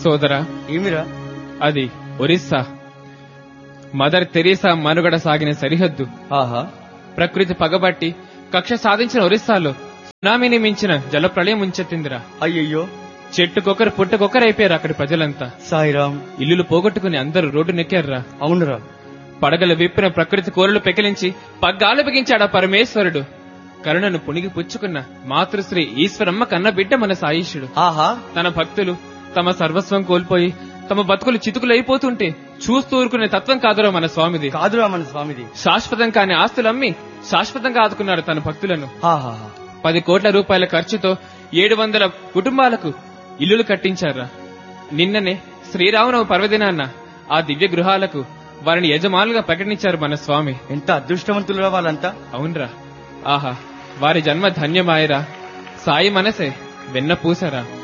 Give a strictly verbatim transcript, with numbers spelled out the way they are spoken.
సోదరా, ఏమిరా? అది ఒరిస్సా. మదర్ తెరీసా మనుగడ సాగిన సరిహద్దు. ఆహా, ప్రకృతి పగబట్టి కక్ష సాధించిన ఒరిస్సాలో సునామీని మించిన జలప్రళయం ముంచెత్తిందిరా. అయ్యయ్యో, చెట్టుకొకరు పుట్టకొకరైపోయారు అక్కడి ప్రజలంతా. సాయిరాం. ఇల్లులు పోగొట్టుకుని అందరూ రోడ్డు నెక్కారురా. అవునురా. పడగలు విప్పిన ప్రకృతి కోరలు పెకిలించి పగ్గాలు బిగించాడా పరమేశ్వరుడు. కరుణను పుణిగి పుచ్చుకున్న మాతృశ్రీ ఈశ్వరమ్మ కన్న బిడ్డ మన సాయిషుడు. ఆహా, తన భక్తులు తమ సర్వస్వం కోల్పోయి తమ బతుకులు చితుకులైపోతుంటే చూస్తూ ఊరుకునే తత్వం కాదురా మన స్వామిది. కాదురా మన స్వామిది. శాశ్వతం కాని ఆస్తులమ్మి శాశ్వతంగా ఆదుకున్నారు తన భక్తులను. ఆహా, పది కోట్ల రూపాయల ఖర్చుతో ఏడు వందల కుటుంబాలకు ఇల్లులు కట్టించారా. నిన్ననే శ్రీరామనవమి పర్వదినాన్న ఆ దివ్య గృహాలకు వారిని యజమానులుగా ప్రకటించారు మన స్వామి. ఎంత అదృష్టవంతులురా వాళ్ళంతా. అవునరా. ఆహా, వారి జన్మ ధన్యమాయరా. సాయి మనసే వెన్న పూసరా.